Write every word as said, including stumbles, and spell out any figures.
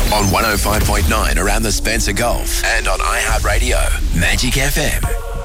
On one oh five point nine around the Spencer Gulf and on iHeartRadio, Magic F M.